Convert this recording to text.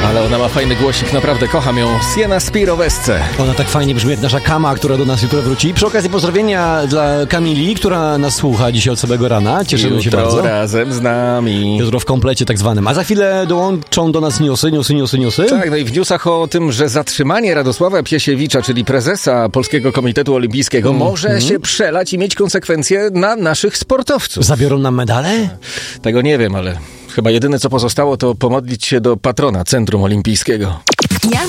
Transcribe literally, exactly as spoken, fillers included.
ale ona ma fajny głosik, naprawdę kocham ją. Siena Spirovesce. Ona tak fajnie brzmi jak nasza Kama, która do nas jutro wróci. Przy okazji pozdrowienia dla Kamili, która nas słucha dzisiaj od samego rana. Cieszymy jutro się bardzo. razem z nami. Jutro w komplecie tak zwanym. A za chwilę dołączą do nas newsy, newsy, newsy, newsy. Tak, no i w newsach o tym, że zatrzymanie Radosława Piesiewicza, czyli prezesa Polskiego Komitetu Olimpijskiego, mm. może mm. się przelać i mieć konsekwencje na naszych sportowców. Zabiorą nam medale? Tego nie wiem, ale chyba jedyne co pozostało to pomodlić się do patrona Centrum Olimpijskiego.